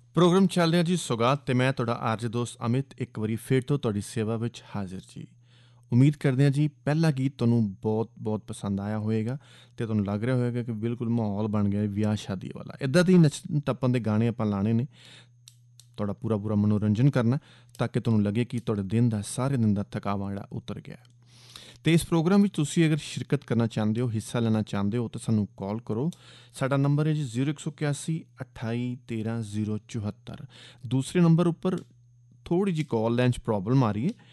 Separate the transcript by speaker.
Speaker 1: Programme ਚੱਲ ਰਿਹਾ ਜੀ ਸੁਗਾਤ ਤੇ ਮੈਂ ਤੁਹਾਡਾ ਆਰਜ ਦੋਸਤ ਅਮਿਤ ਇੱਕ ਵਾਰੀ ਫਿਰ ਤੋਂ ਤੁਹਾਡੀ ਸੇਵਾ ਵਿੱਚ ਹਾਜ਼ਰ ਜੀ। ਉਮੀਦ ਕਰਦੇ ਹਾਂ ਜੀ ਪਹਿਲਾ ਗੀਤ ਤੁਹਾਨੂੰ ਬਹੁਤ ਬਹੁਤ ਪਸੰਦ ਆਇਆ ਹੋਵੇਗਾ ਅਤੇ ਤੁਹਾਨੂੰ ਲੱਗ ਰਿਹਾ ਹੋਵੇਗਾ ਕਿ ਬਿਲਕੁਲ ਮਾਹੌਲ ਬਣ ਗਿਆ ਵਿਆਹ ਸ਼ਾਦੀ ਵਾਲਾ। ਇੱਦਾਂ ਦੀ ਨੱਚਣ ਟੱਪਣ ਦੇ ਗਾਣੇ ਆਪਾਂ ਲਾਣੇ ਨੇ, ਤੁਹਾਡਾ ਪੂਰਾ ਮਨੋਰੰਜਨ ਕਰਨਾ ਤਾਂ ਕਿ ਤੁਹਾਨੂੰ ਲੱਗੇ ਕਿ ਤੁਹਾਡੇ ਦਿਨ ਦਾ ਸਾਰੇ ਦਿਨ ਦਾ ਥਕਾਵਾ ਜਿਹੜਾ ਉਤਰ ਗਿਆ। ਅਤੇ ਇਸ ਪ੍ਰੋਗਰਾਮ ਵਿੱਚ ਤੁਸੀਂ ਅਗਰ ਸ਼ਿਰਕਤ ਕਰਨਾ ਚਾਹੁੰਦੇ ਹੋ, ਹਿੱਸਾ ਲੈਣਾ ਚਾਹੁੰਦੇ ਹੋ ਤਾਂ ਸਾਨੂੰ ਕਾਲ ਕਰੋ। ਸਾਡਾ ਨੰਬਰ ਹੈ ਜੀ 0181 28 13 074। ਦੂਸਰੇ ਨੰਬਰ ਉੱਪਰ ਥੋੜ੍ਹੀ ਜਿਹੀ ਕਾਲ ਲੈਣ 'ਚ ਪ੍ਰੋਬਲਮ ਆ ਰਹੀ ਹੈ।